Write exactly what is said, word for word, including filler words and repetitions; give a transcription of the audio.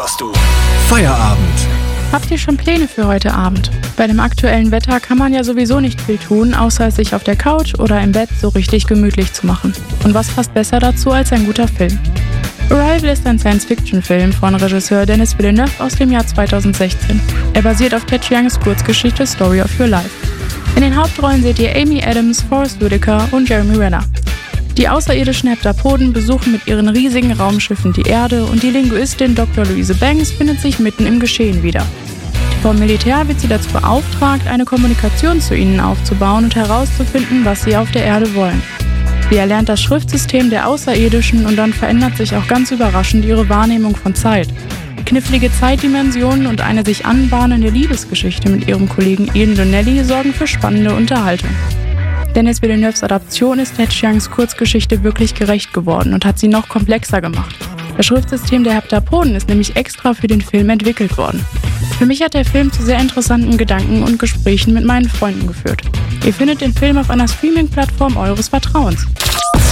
hörst du Feierabend. Habt ihr schon Pläne für heute Abend? Bei dem aktuellen Wetter kann man ja sowieso nicht viel tun, außer es sich auf der Couch oder im Bett so richtig gemütlich zu machen. Und was passt besser dazu als ein guter Film? Arrival ist ein Science-Fiction-Film von Regisseur Denis Villeneuve aus dem Jahr zweitausendsechzehn. Er basiert auf Ted Chiangs Kurzgeschichte Story of Your Life. In den Hauptrollen seht ihr Amy Adams, Forest Whitaker und Jeremy Renner. Die außerirdischen Heptapoden besuchen mit ihren riesigen Raumschiffen die Erde und die Linguistin Doktor Louise Banks findet sich mitten im Geschehen wieder. Vom Militär wird sie dazu beauftragt, eine Kommunikation zu ihnen aufzubauen und herauszufinden, was sie auf der Erde wollen. Sie erlernt das Schriftsystem der Außerirdischen und dann verändert sich auch ganz überraschend ihre Wahrnehmung von Zeit. Knifflige Zeitdimensionen und eine sich anbahnende Liebesgeschichte mit ihrem Kollegen Ian Donnelly sorgen für spannende Unterhaltung. Denis Villeneuves Adaption ist Ted Chiangs Kurzgeschichte wirklich gerecht geworden und hat sie noch komplexer gemacht. Das Schriftsystem der Heptapoden ist nämlich extra für den Film entwickelt worden. Für mich hat der Film zu sehr interessanten Gedanken und Gesprächen mit meinen Freunden geführt. Ihr findet den Film auf einer Streaming-Plattform eures Vertrauens.